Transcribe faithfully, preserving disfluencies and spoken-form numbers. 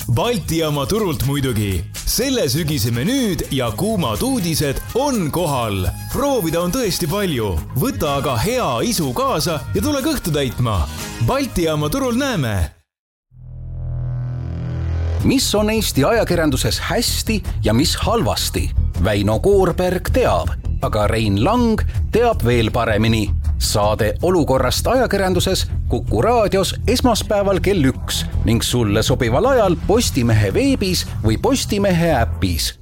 Balti jaama turult muidugi. Selle sügise menüüd ja kuumad uudised on kohal. Proovida on tõesti palju. Võta aga hea isu kaasa ja tule kõhtu täitma. Balti jaama turul näeme. Mis on Eesti ajakirjanduses hästi ja mis halvasti? Väino Koorberg teab, aga Rein Lang teab veel paremini. Saade olukorrast ajakirjanduses Kuku raadios esmaspäeval kell üks ning sulle sobival ajal Postimehe veebis või Postimehe äpis.